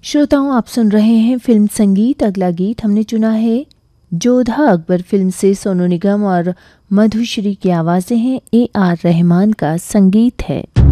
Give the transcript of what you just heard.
श्रोताओं, आप सुन रहे हैं फिल्म संगीत। अगला गीत हमने चुना है जोधा अकबर फिल्म से। सोनू निगम और मधुश्री की आवाज़ें हैं, AR रहमान का संगीत है।